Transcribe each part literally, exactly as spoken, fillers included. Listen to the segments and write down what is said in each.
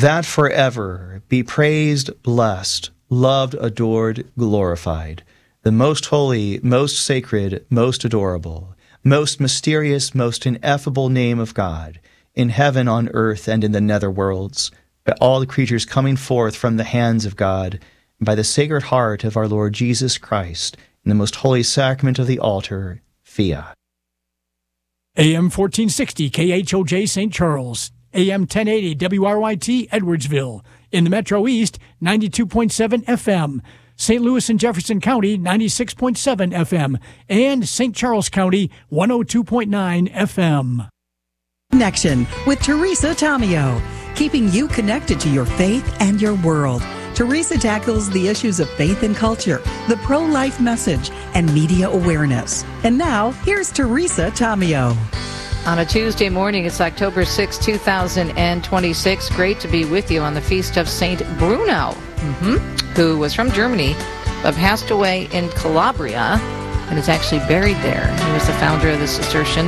that forever be praised, blessed, loved, adored, glorified, the most holy, most sacred, most adorable, most mysterious, most ineffable name of God, in heaven, on earth, and in the nether worlds, by all the creatures coming forth from the hands of God, and by the Sacred Heart of our Lord Jesus Christ, in the most holy sacrament of the altar, Fiat. A M fourteen sixty K H O J Saint Charles, A M ten eighty W R Y T Edwardsville, in the Metro East, ninety-two point seven F M, Saint Louis and Jefferson County, ninety-six point seven F M, and Saint Charles County, one oh two point nine F M. Connection with Teresa Tomeo, keeping you connected to your faith and your world. Teresa tackles the issues of faith and culture, the pro-life message, and media awareness. And now, here's Teresa Tomeo. On a Tuesday morning, it's October sixth, two thousand twenty-six. Great to be with you on the feast of Saint Bruno, mm-hmm, who was from Germany, but passed away in Calabria, and is actually buried there. He was the founder of the Cistercian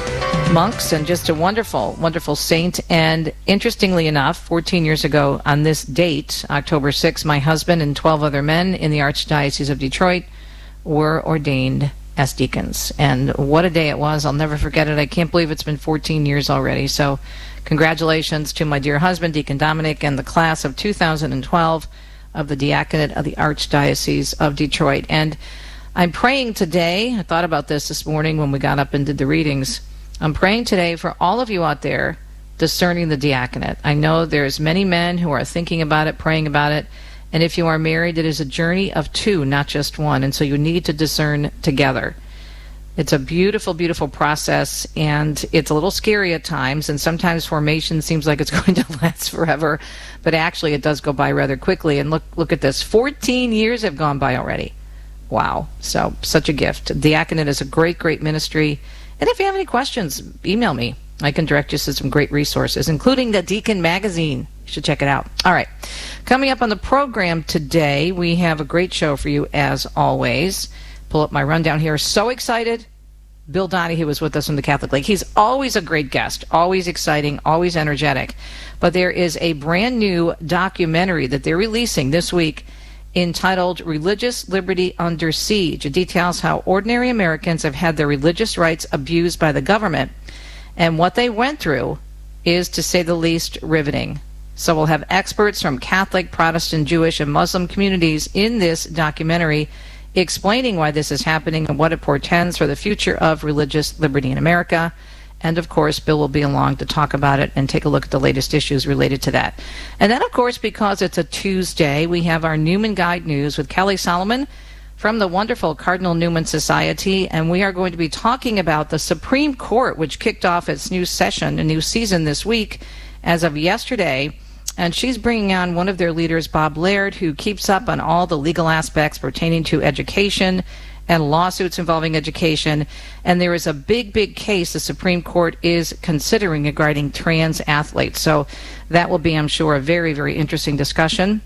monks, and just a wonderful, wonderful saint. And interestingly enough, fourteen years ago on this date, October sixth, my husband and twelve other men in the Archdiocese of Detroit were ordained as deacons. And what a day it was. I'll never forget it. I can't believe it's been fourteen years already. So congratulations to my dear husband, Deacon Dominic, and the class of two thousand twelve of the Diaconate of the Archdiocese of Detroit. And I'm praying today, I thought about this this morning when we got up and did the readings, I'm praying today for all of you out there discerning the diaconate. I know there's many men who are thinking about it, praying about it, and if you are married, it is a journey of two, not just one, and so you need to discern together. It's a beautiful, beautiful process, and it's a little scary at times, and sometimes formation seems like it's going to last forever, but actually it does go by rather quickly. And look, look at this, fourteen years have gone by already. Wow, so such a gift. Diaconate is a great, great ministry. And if you have any questions, email me. I can direct you to some great resources, including the Deacon Magazine. You should check it out. All right. Coming up on the program today, we have a great show for you, as always. Pull up my rundown here. So excited. Bill Donahue was with us from the Catholic League. He's always a great guest, always exciting, always energetic. But there is a brand new documentary that they're releasing this week entitled Religious Liberty Under Siege. It details how ordinary Americans have had their religious rights abused by the government. And what they went through is, to say the least, riveting. So we'll have experts from Catholic, Protestant, Jewish, and Muslim communities in this documentary explaining why this is happening and what it portends for the future of religious liberty in America. And, of course, Bill will be along to talk about it and take a look at the latest issues related to that. And then, of course, because it's a Tuesday, we have our Newman Guide News with Kelly Solomon from the wonderful Cardinal Newman Society. And we are going to be talking about the Supreme Court, which kicked off its new session, a new season this week as of yesterday. And she's bringing on one of their leaders, Bob Laird, who keeps up on all the legal aspects pertaining to education and lawsuits involving education. And there is a big, big case the Supreme Court is considering regarding trans athletes. So that will be, I'm sure, a very, very interesting discussion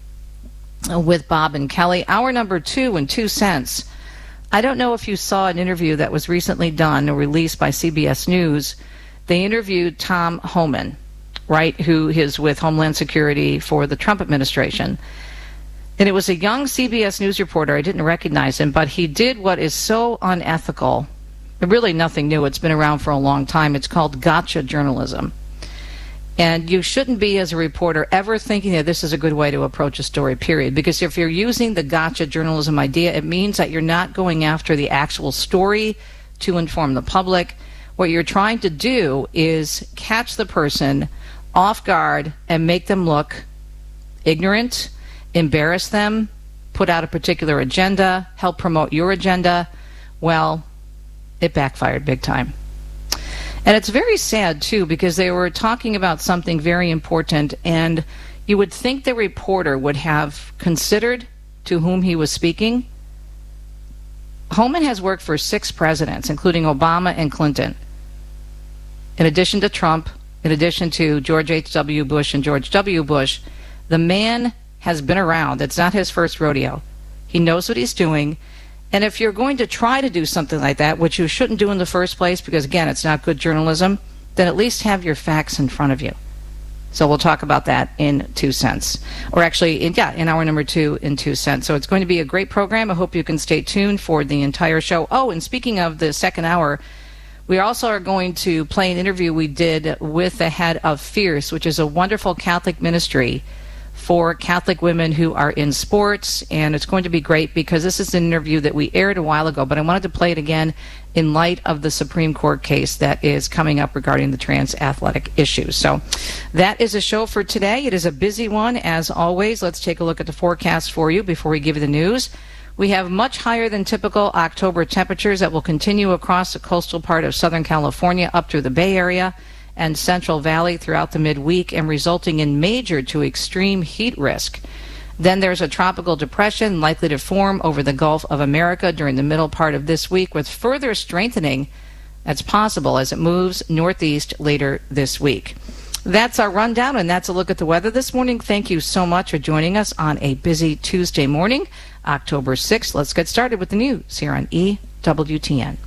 with Bob and Kelly. Hour number two and two cents. I don't know if you saw an interview that was recently done or released by C B S News. They interviewed Tom Homan, right, who is with Homeland Security for the Trump administration. And it was a young C B S News reporter. I didn't recognize him, but he did what is so unethical. Really nothing new. It's been around for a long time. It's called gotcha journalism. And you shouldn't be, as a reporter, ever thinking that this is a good way to approach a story, period. Because if you're using the gotcha journalism idea, it means that you're not going after the actual story to inform the public. What you're trying to do is catch the person off guard and make them look ignorant, embarrass them, put out a particular agenda, help promote your agenda. Well, it backfired big time. And it's very sad, too, because they were talking about something very important, and you would think the reporter would have considered to whom he was speaking. Homan has worked for six presidents, including Obama and Clinton, in addition to Trump, in addition to George H W Bush and George W. Bush. The man has been around. It's not his first rodeo. He knows what he's doing. And if you're going to try to do something like that, which you shouldn't do in the first place, because, again, it's not good journalism, then at least have your facts in front of you. So we'll talk about that in two cents. Or actually, in, yeah, in hour number two in two cents. So it's going to be a great program. I hope you can stay tuned for the entire show. Oh, and speaking of the second hour, we also are going to play an interview we did with the head of Fierce, which is a wonderful Catholic ministry for Catholic women who are in sports, and it's going to be great because this is an interview that we aired a while ago, but I wanted to play it again in light of the Supreme Court case that is coming up regarding the trans athletic issues. So that is a show for today. It is a busy one, as always. Let's take a look at the forecast for you before we give you the news. We have much higher than typical October temperatures that will continue across the coastal part of Southern California up through the Bay Area and Central Valley throughout the midweek, and resulting in major to extreme heat risk. Then there's a tropical depression likely to form over the Gulf of America during the middle part of this week, with further strengthening that's possible as it moves northeast later this week. That's our rundown, and that's a look at the weather this morning. Thank you so much for joining us on a busy Tuesday morning, October sixth. Let's get started with the news here on E W T N.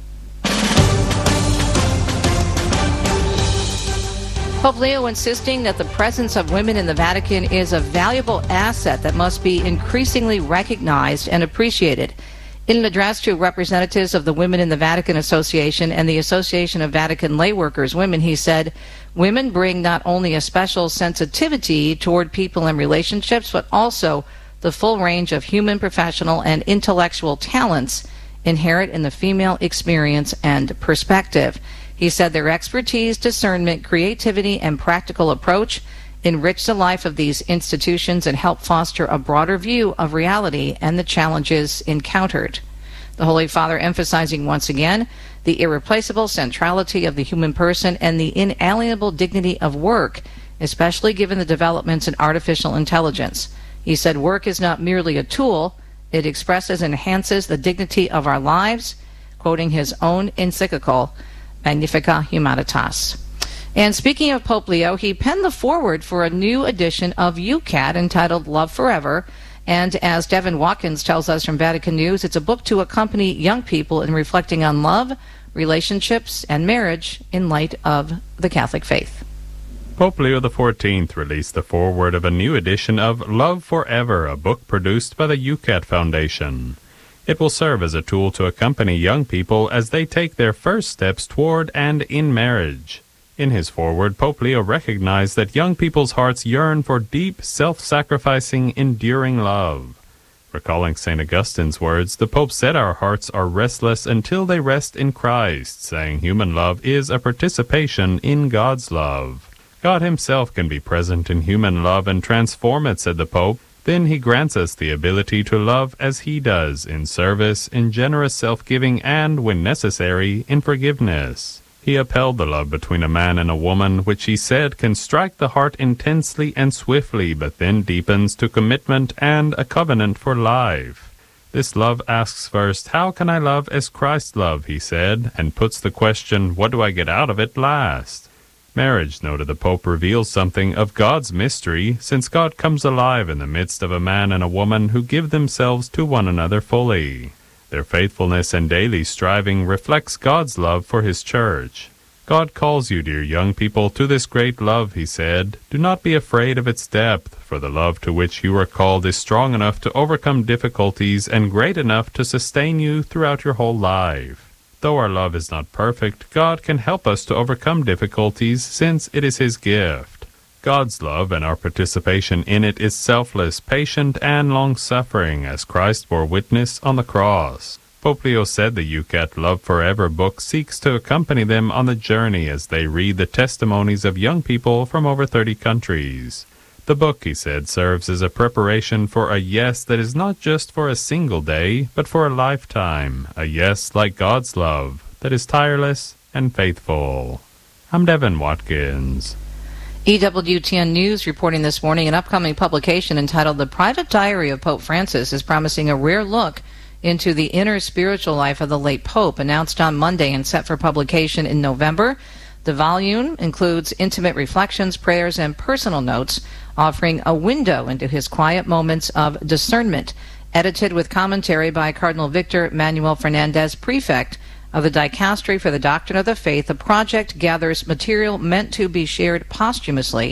Pope Leo insisting that the presence of women in the Vatican is a valuable asset that must be increasingly recognized and appreciated. In an address to representatives of the Women in the Vatican Association and the Association of Vatican Lay Workers Women, he said, "Women bring not only a special sensitivity toward people and relationships, but also the full range of human, professional, and intellectual talents inherent in the female experience and perspective." He said their expertise, discernment, creativity, and practical approach enrich the life of these institutions and help foster a broader view of reality and the challenges encountered. The Holy Father emphasizing once again the irreplaceable centrality of the human person and the inalienable dignity of work, especially given the developments in artificial intelligence. He said work is not merely a tool, it expresses and enhances the dignity of our lives, quoting his own encyclical, Magnificat Humanitas. And speaking of Pope Leo, he penned the foreword for a new edition of U C A T entitled Love Forever. And as Devin Watkins tells us from Vatican News, it's a book to accompany young people in reflecting on love, relationships, and marriage in light of the Catholic faith. Pope Leo the fourteenth released the foreword of a new edition of Love Forever, a book produced by the U C A T Foundation. It will serve as a tool to accompany young people as they take their first steps toward and in marriage. In his foreword, Pope Leo recognized that young people's hearts yearn for deep, self-sacrificing, enduring love. Recalling Saint Augustine's words, the Pope said our hearts are restless until they rest in Christ, saying human love is a participation in God's love. God himself can be present in human love and transform it, said the Pope. Then he grants us the ability to love as he does, in service, in generous self-giving, and, when necessary, in forgiveness. He upheld the love between a man and a woman, which he said can strike the heart intensely and swiftly, but then deepens to commitment and a covenant for life. This love asks first, how can I love as Christ loved, he said, and puts the question, what do I get out of it, last. Marriage, noted the Pope, reveals something of God's mystery, since God comes alive in the midst of a man and a woman who give themselves to one another fully. Their faithfulness and daily striving reflects God's love for his church. God calls you, dear young people, to this great love, he said. Do not be afraid of its depth, for the love to which you are called is strong enough to overcome difficulties and great enough to sustain you throughout your whole life. Though our love is not perfect, God can help us to overcome difficulties since it is his gift. God's love and our participation in it is selfless, patient, and long-suffering, as Christ bore witness on the cross. Pope Leo said the U C A T Love Forever book seeks to accompany them on the journey as they read the testimonies of young people from over thirty countries. The book, he said, serves as a preparation for a yes that is not just for a single day, but for a lifetime, a yes like God's love, that is tireless and faithful. I'm Devin Watkins. E W T N News reporting this morning an upcoming publication entitled The Private Diary of Pope Francis is promising a rare look into the inner spiritual life of the late Pope, announced on Monday and set for publication in November. The volume includes intimate reflections, prayers, and personal notes, offering a window into his quiet moments of discernment, edited with commentary by Cardinal Victor Manuel Fernandez, prefect of the Dicastery for the Doctrine of the Faith. The project gathers material meant to be shared posthumously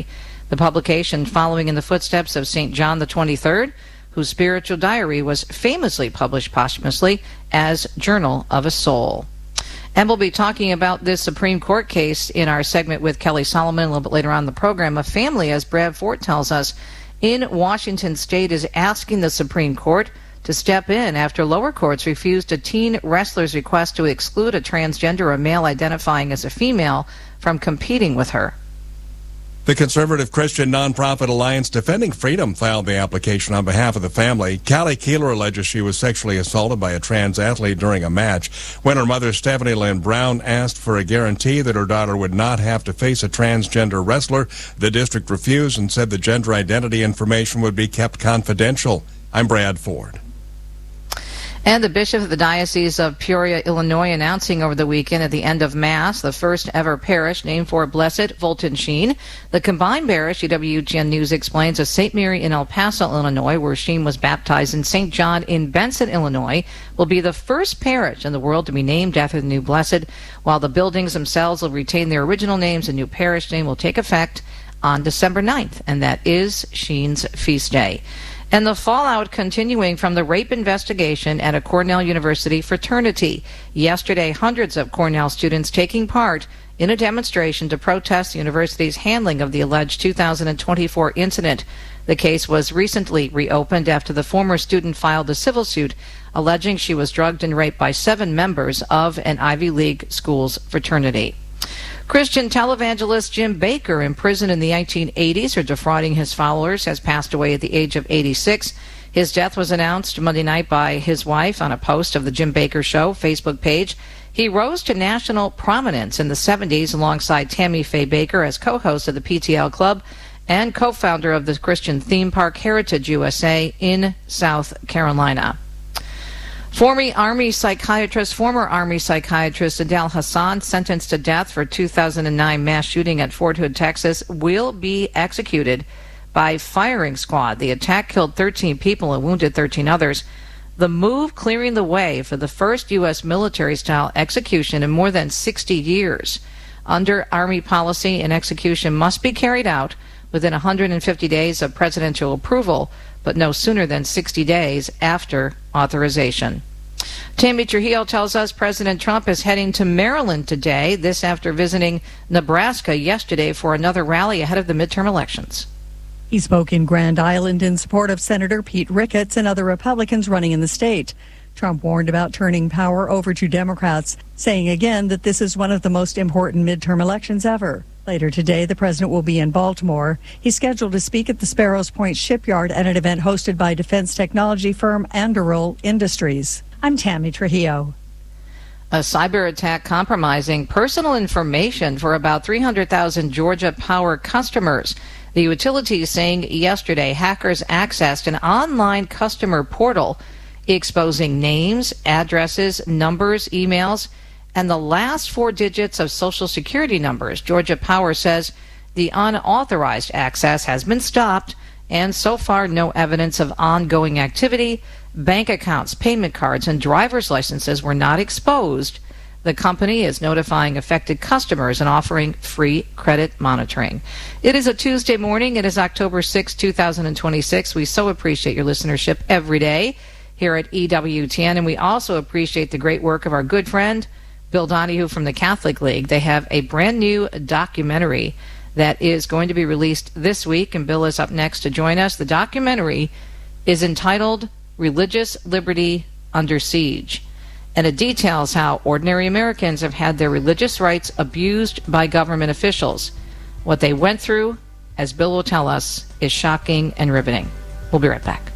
The publication following in the footsteps of Saint John the twenty-third, whose spiritual diary was famously published posthumously as Journal of a Soul. And we'll be talking about this Supreme Court case in our segment with Kelly Solomon a little bit later on in the program. A family, as Brad Ford tells us, in Washington State is asking the Supreme Court to step in after lower courts refused a teen wrestler's request to exclude a transgender or male identifying as a female from competing with her. The conservative Christian nonprofit Alliance Defending Freedom filed the application on behalf of the family. Callie Keeler alleges she was sexually assaulted by a trans athlete during a match. When her mother, Stephanie Lynn Brown, asked for a guarantee that her daughter would not have to face a transgender wrestler, the district refused and said the gender identity information would be kept confidential. I'm Brad Ford. And the Bishop of the Diocese of Peoria, Illinois, announcing over the weekend at the end of Mass the first ever parish named for Blessed Fulton Sheen. The combined parish, U W G N News explains, of Saint Mary in El Paso, Illinois, where Sheen was baptized, and Saint John in Benson, Illinois, will be the first parish in the world to be named after the new blessed. While the buildings themselves will retain their original names, a new parish name will take effect on December ninth, and that is Sheen's feast day. And the fallout continuing from the rape investigation at a Cornell University fraternity. Yesterday, hundreds of Cornell students taking part in a demonstration to protest the university's handling of the alleged two thousand twenty-four incident. The case was recently reopened after the former student filed a civil suit alleging she was drugged and raped by seven members of an Ivy League school's fraternity. Christian televangelist Jim Bakker, imprisoned in the nineteen eighties for defrauding his followers, has passed away at the age of eighty-six. His death was announced Monday night by his wife on a post of the Jim Bakker Show Facebook page. He rose to national prominence in the seventies alongside Tammy Faye Bakker as co-host of the P T L Club and co-founder of the Christian theme park Heritage U S A in South Carolina. Former Army psychiatrist, former Army psychiatrist Adel Hassan, sentenced to death for two thousand nine mass shooting at Fort Hood, Texas, will be executed by firing squad. The attack killed thirteen people and wounded thirteen others. The move clearing the way for the first U S military-style execution in more than sixty years. Under Army policy, an execution must be carried out within one hundred fifty days of presidential approval, but no sooner than sixty days after authorization. Tammy Trujillo tells us President Trump is heading to Maryland today, this after visiting Nebraska yesterday for another rally ahead of the midterm elections. He spoke in Grand Island in support of Senator Pete Ricketts and other Republicans running in the state. Trump warned about turning power over to Democrats, saying again that this is one of the most important midterm elections ever. Later today, the president will be in Baltimore. He's scheduled to speak at the Sparrows Point Shipyard at an event hosted by defense technology firm Anduril Industries. I'm Tammy Trujillo. A cyber attack compromising personal information for about three hundred thousand Georgia Power customers. The utility saying yesterday hackers accessed an online customer portal exposing names, addresses, numbers, emails, and the last four digits of Social Security numbers. Georgia Power says the unauthorized access has been stopped, and so far no evidence of ongoing activity. Bank accounts, payment cards, and driver's licenses were not exposed. The company is notifying affected customers and offering free credit monitoring. It is a Tuesday morning. It is October sixth, two thousand twenty-six. We so appreciate your listenership every day here at E W T N, and we also appreciate the great work of our good friend Bill Donahue from the Catholic League. They have a brand new documentary that is going to be released this week, and Bill is up next to join us. The documentary is entitled Religious Liberty Under Siege, and it details how ordinary Americans have had their religious rights abused by government officials. What they went through, as Bill will tell us, is shocking and riveting. We'll be right back.